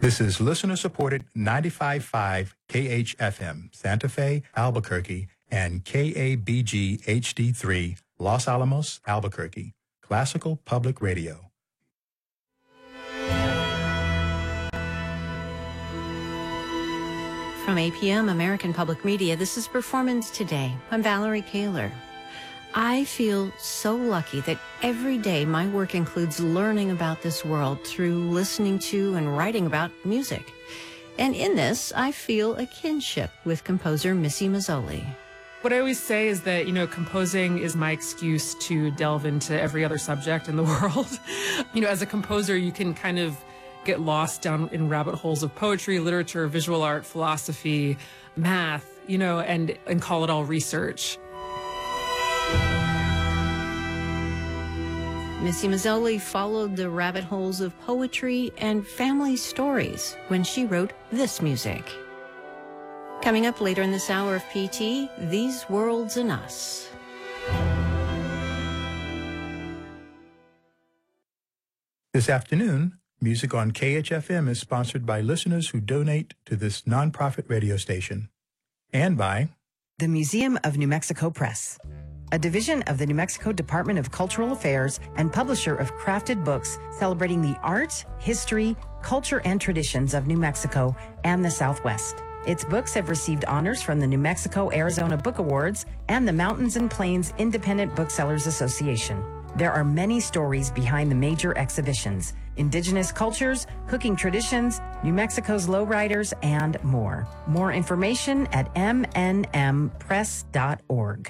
This is listener-supported 95.5 KHFM, Santa Fe, Albuquerque, and KABG HD3, Los Alamos, Albuquerque, Classical Public Radio. From APM, American Public Media, this is Performance Today. I'm Valerie Kaler. I feel so lucky that every day my work includes learning about this world through listening to and writing about music. And in this, I feel a kinship with composer Missy Mazzoli. What I always say is that, composing is my excuse to delve into every other subject in the world. As a composer, you can kind of get lost down in rabbit holes of poetry, literature, visual art, philosophy, math, and call it all research. Missy Mazzoli followed the rabbit holes of poetry and family stories when she wrote this music. Coming up later in this hour of PT, These Worlds and Us. This afternoon, music on KHFM is sponsored by listeners who donate to this nonprofit radio station, and by the Museum of New Mexico Press, a division of the New Mexico Department of Cultural Affairs and publisher of crafted books celebrating the art, history, culture, and traditions of New Mexico and the Southwest. Its books have received honors from the New Mexico-Arizona Book Awards and the Mountains and Plains Independent Booksellers Association. There are many stories behind the major exhibitions: indigenous cultures, cooking traditions, New Mexico's lowriders, and more. More information at mnmpress.org.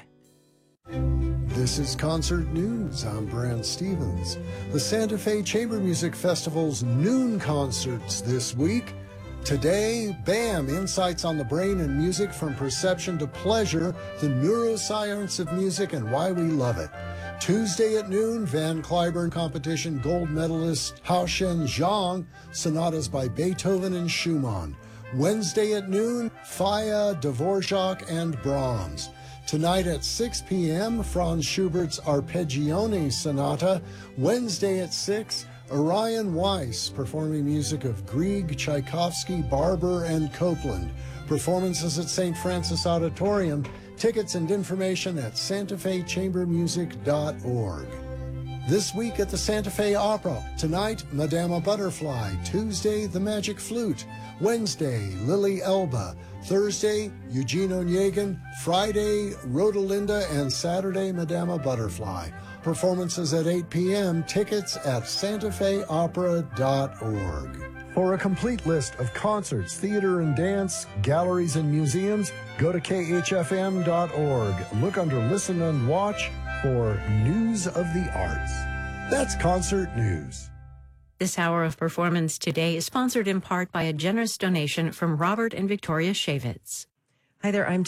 This is Concert News. I'm Brant Stevens. The Santa Fe Chamber Music Festival's noon concerts this week. Today, BAM, Insights on the Brain and Music from Perception to Pleasure, the neuroscience of music and why we love it. Tuesday at noon, Van Cliburn competition gold medalist Haoshen Zhang, sonatas by Beethoven and Schumann. Wednesday at noon, Faya, Dvorak, and Brahms. Tonight at 6 p.m., Franz Schubert's Arpeggione Sonata. Wednesday at 6, Orion Weiss performing music of Grieg, Tchaikovsky, Barber, and Copland. Performances at St. Francis Auditorium. Tickets and information at santafechambermusic.org. This week at the Santa Fe Opera. Tonight, Madama Butterfly. Tuesday, The Magic Flute. Wednesday, Lily Elba. Thursday, Eugene Onegin. Friday, Rodelinda. And Saturday, Madama Butterfly. Performances at 8 p.m. Tickets at santafeopera.org. For a complete list of concerts, theater and dance, galleries and museums, go to khfm.org. Look under Listen and Watch for News of the Arts. That's Concert News. This hour of Performance Today is sponsored in part by a generous donation from Robert and Victoria Shavitz. Hi there, I'm